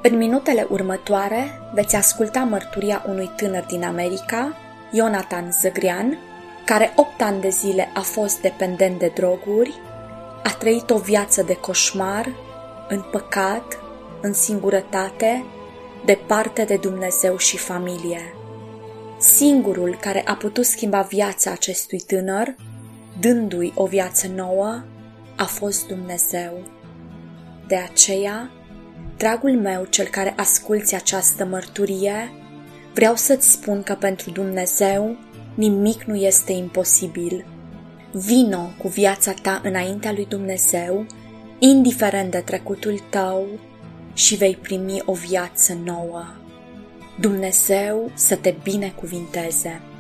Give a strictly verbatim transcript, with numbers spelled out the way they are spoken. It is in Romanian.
În minutele următoare veți asculta mărturia unui tânăr din America, Ionatan Zăgrean, care opt ani de zile a fost dependent de droguri, a trăit o viață de coșmar, în păcat, în singurătate, departe de Dumnezeu și familie. Singurul care a putut schimba viața acestui tânăr, dându-i o viață nouă, a fost Dumnezeu. De aceea, dragul meu, cel care asculți această mărturie, vreau să-ți spun că pentru Dumnezeu nimic nu este imposibil. Vino cu viața ta înaintea lui Dumnezeu, indiferent de trecutul tău, și vei primi o viață nouă. Dumnezeu să te binecuvinteze!